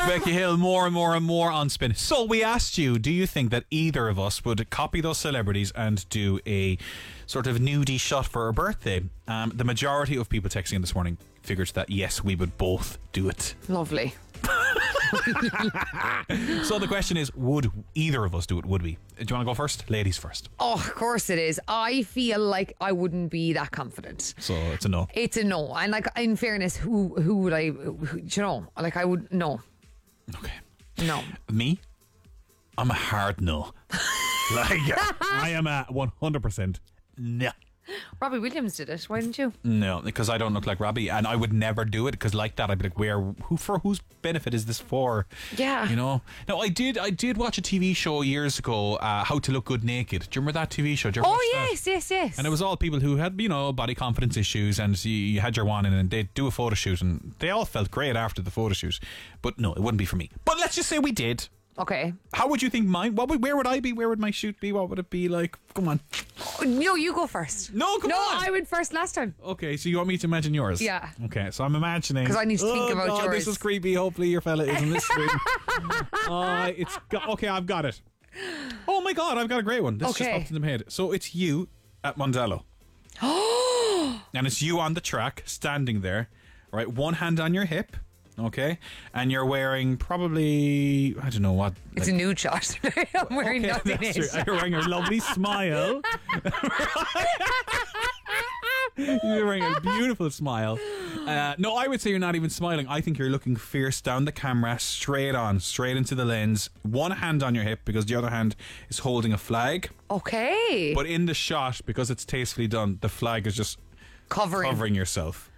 Becky Hill, more and more on Spin. So we asked you, do you think that either of us would copy those celebrities and do a sort of nudie shot for our birthday? The majority of people texting in this morning figured that yes, we would both do it. Lovely. So the question is, would either of us do it? Would we? Do you want to go first? Ladies first. Oh, of course it is. I feel like I wouldn't be that confident. So it's a no. It's a no. And like, in fairness, who would I, like I would, no. Okay. No. Me? I'm a hard no. Like, I am a 100% no. Robbie Williams did it. Why didn't you? No, because I don't look like Robbie, and I would never do it, because like that I'd be like, for whose benefit is this for? Yeah. You know? Now I did watch a TV show years ago, How to Look Good Naked. Do you remember that TV show? Did you ever watch that? Yes. And it was all people who had, body confidence issues, and you had your one in, and they'd do a photo shoot, and they all felt great after the photo shoot. But no, it wouldn't be for me. But let's just say we did. Okay. How would you think mine? Where would I be? Where would my shoot be? What would it be like? Come on. No, you go first. No, come on. No, I went first last time. Okay, so you want me to imagine yours? Yeah. Okay, so I'm imagining. Because I need to think about God, yours. This is creepy. Hopefully your fella isn't listening. Okay, I've got it. Oh my God, I've got a great one. This just popped into my head. So it's you at Mondello. And it's you on the track, standing there, right? One hand on your hip. Okay, and you're wearing probably, I don't know what. It's a nude shot. I'm wearing nothing. You're wearing a lovely smile. You're wearing a beautiful smile. No, I would say you're not even smiling. I think you're looking fierce down the camera, straight into the lens. One hand on your hip, because the other hand is holding a flag. Okay. But in the shot, because it's tastefully done, the flag is just covering yourself.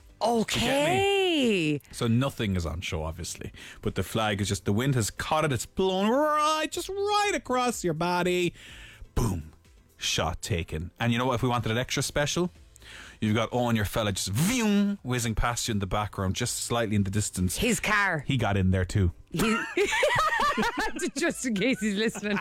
Okay. So nothing is on show, obviously, but the flag is just, the wind has caught it, it's blown right across your body. Boom. Shot taken. And you know what, if we wanted it extra special, you've got Owen, your fella, just whizzing past you in the background, just slightly in the distance. His car. He got in there too. Just in case he's listening.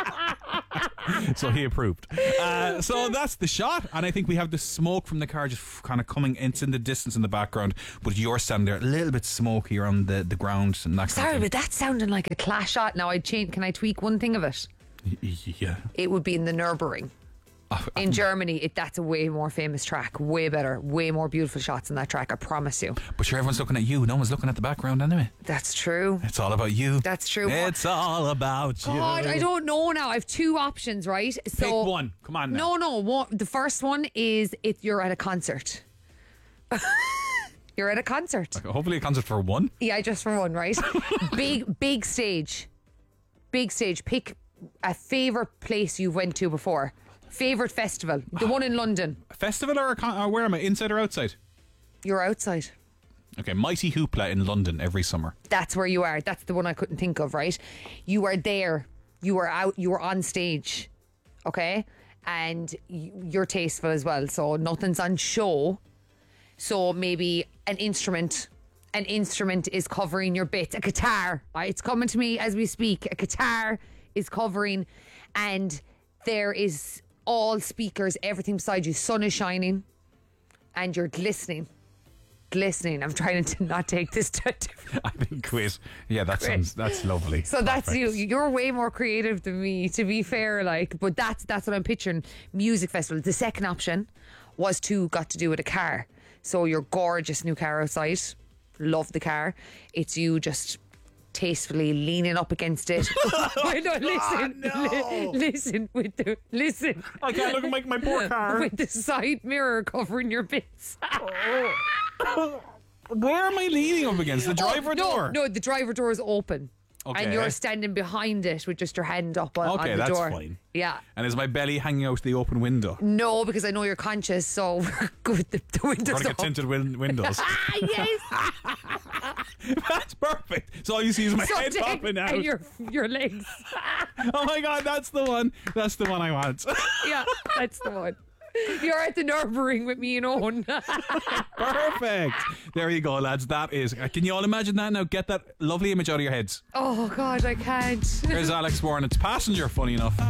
So he approved. So that's the shot, and I think we have the smoke from the car just kind of coming. It's in the distance in the background, but you're standing there a little bit smoky around the ground and that. Sorry, but that's sounding like a Clash shot. Now can I tweak one thing of it? Yeah. It would be in the Nürburgring. In Germany, that's a way more famous track, way better, way more beautiful shots in that track, I promise you. But sure, everyone's looking at you. No one's looking at the background anyway. That's true. It's all about you. That's true. It's all about you. God, I don't know now. I have two options, right? So pick one. Come on now. No. The first one is you're at a concert. You're at a concert. Okay, hopefully a concert for one. Yeah, just for one, right? Big stage. Big stage. Pick a favourite place you've went to before. Favourite festival. The one in London. A festival or where am I? Inside or outside? You're outside. Okay, Mighty Hoopla in London every summer. That's where you are. That's the one I couldn't think of, right? You are there. You are out. You are on stage. Okay? And you're tasteful as well. So nothing's on show. So maybe an instrument is covering your bits. A guitar. Right? It's coming to me as we speak. A guitar is covering, and there is all speakers, everything beside you. Sun is shining, and you're glistening. I'm trying to not take this to I think quiz. Yeah, that's lovely. So that's you. You're way more creative than me, to be fair. But that's what I'm picturing. Music festival. The second option was got to do with a car. So your gorgeous new car outside. Love the car. It's you just tastefully leaning up against it. Listen. I can't look at my poor car. With the side mirror covering your bits. Where am I leaning up against? The driver door? No, the driver door is open. Okay. And you're standing behind it with just your hand up on the door. Okay, that's fine. Yeah. And is my belly hanging out the open window? No, because I know you're conscious, so we're good. The windows We're going to get tinted windows. Yes. That's perfect. So all you see is my head popping out. And your legs. Oh my God, that's the one. That's the one I want. Yeah, that's the one. You're at the Nürburgring with me and Owen. Perfect. There you go, lads. That is. Can you all imagine that now? Get that lovely image out of your heads. Oh God, I can't. Here's Alex Warren. It's Passenger, funny enough.